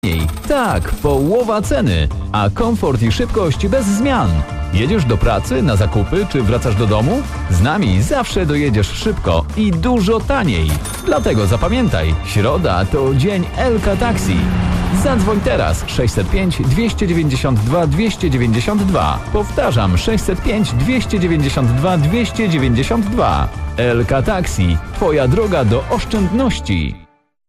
Tak, połowa ceny, a komfort i szybkość bez zmian. Jedziesz do pracy, na zakupy czy wracasz do domu? Z nami zawsze dojedziesz szybko i dużo taniej. Dlatego zapamiętaj, środa to dzień Elka Taxi. Zadzwoń teraz 605 292 292. Powtarzam 605 292 292. Elka Taxi. Twoja droga do oszczędności.